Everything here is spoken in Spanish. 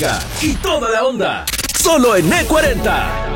pega y toda la onda. Solo en E40.